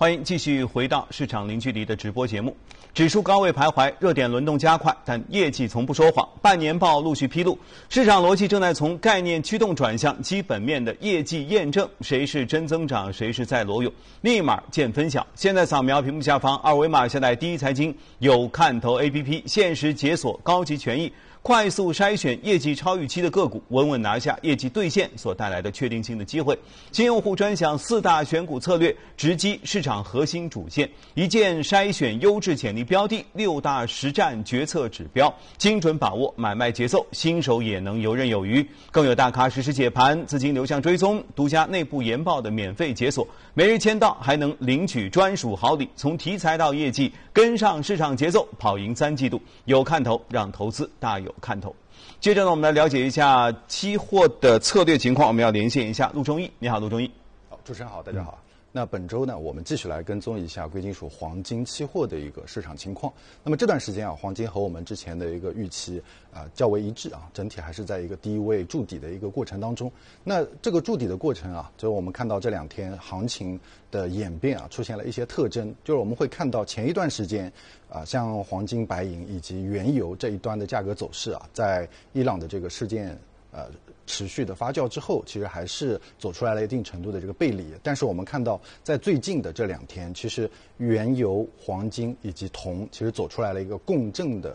欢迎继续回到市场零距离的直播节目。指数高位徘徊，热点轮动加快，但业绩从不说谎。半年报陆续披露，市场逻辑正在从概念驱动转向基本面的业绩验证，谁是真增长，谁是在裸泳，立马见分晓。现在扫描屏幕下方二维码，下载第一财经有看头 APP， 限时解锁高级权益，快速筛选业绩超预期的个股，稳稳拿下业绩兑现所带来的确定性的机会。新用户专享4大选股策略，直击市场核心主线，一键筛选优质潜力标的，6大实战决策指标，精准把握买卖节奏，新手也能游刃有余。更有大咖实时解盘、资金流向追踪、独家内部研报的免费解锁，每日签到还能领取专属好礼。从题材到业绩，跟上市场节奏，跑赢3季度，有看头，让投资大有看头。接着呢，我们来了解一下期货的策略情况。我们要连线一下陆忠义。你好，陆忠义。 好，主持人好，大家好。那本周呢，我们继续来跟踪一下贵金属黄金期货的一个市场情况。那么这段时间啊，黄金和我们之前的一个预期较为一致啊，整体还是在一个低位筑底的一个过程当中。那这个筑底的过程啊，就是我们看到这2天行情的演变啊，出现了一些特征，就是我们会看到前一段时间像黄金、白银以及原油这一端的价格走势啊，在伊朗的这个事件持续的发酵之后，其实还是走出来了一定程度的这个背离。但是我们看到，在最近的这2天，其实原油、黄金以及铜其实走出来了一个共振的